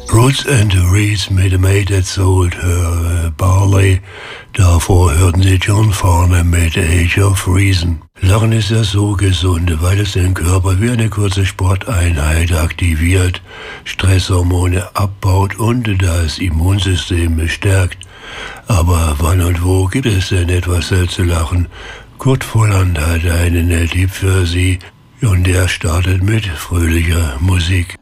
Roots and the Reeds mit A Maid That Sold Her Barley. Davor hörten Sie John Farnham mit Age of Reason. Lachen ist ja so gesund, weil es den Körper wie eine kurze Sporteinheit aktiviert, Stresshormone abbaut und das Immunsystem stärkt. Aber wann und wo gibt es denn etwas zu lachen? Kurt Volland hat einen Tipp für Sie und der startet mit fröhlicher Musik.